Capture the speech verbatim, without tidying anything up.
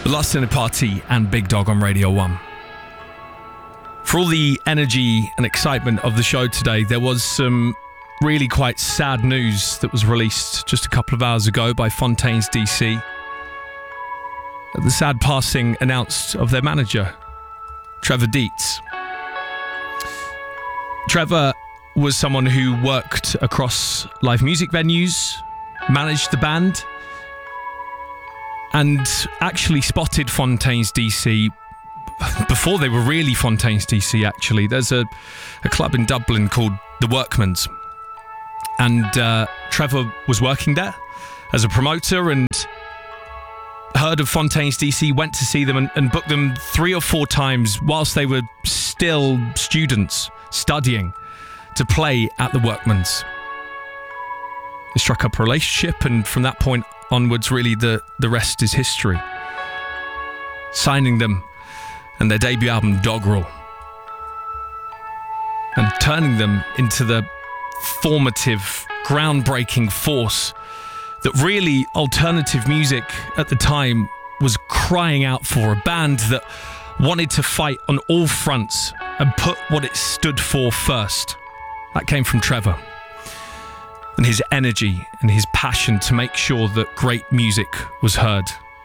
The Last Dinner Party and Big Dog on Radio one. For all the energy and excitement of the show today, there was some really quite sad news that was released just a couple of hours ago by Fontaines D C. The sad passing announced of their manager, Trevor Dietz. Trevor was someone who worked across live music venues, managed the band, and actually spotted Fontaines D C before they were really Fontaines D C, actually. There's a, a club in Dublin called The Workman's, and uh, Trevor was working there as a promoter and heard of Fontaines D C, went to see them and, and booked them three or four times whilst they were still students studying to play at The Workman's. They struck up a relationship, and from that point onwards, really, the, the rest is history. Signing them and their debut album, Doggerel, and turning them into the formative, groundbreaking force that really alternative music at the time was crying out for. A band that wanted to fight on all fronts and put what it stood for first. That came from Trevor. And his energy and his passion to make sure that great music was heard.